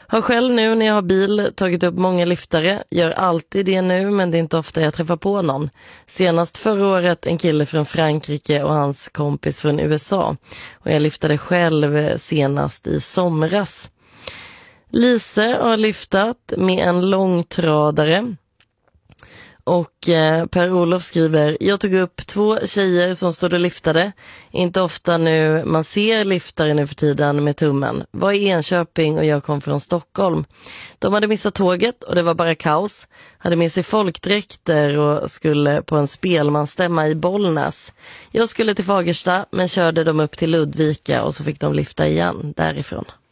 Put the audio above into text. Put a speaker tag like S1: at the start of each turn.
S1: Har själv nu när jag har bil tagit upp många liftare. Gör alltid det nu, men det är inte ofta jag träffar på någon. Senast förra året en kille från Frankrike och hans kompis från USA. Och jag liftade själv senast i somras. Lise har lyftat med en långtradare. Och Per-Olof skriver: jag tog upp 2 tjejer som stod och liftade. Inte ofta nu man ser liftare nu för tiden med tummen. Var i Enköping och jag kom från Stockholm. De hade missat tåget och det var bara kaos. Hade med sig folkdräkter och skulle på en spelmansstämma i Bollnäs. Jag skulle till Fagersta men körde dem upp till Ludvika och så fick de lifta igen därifrån.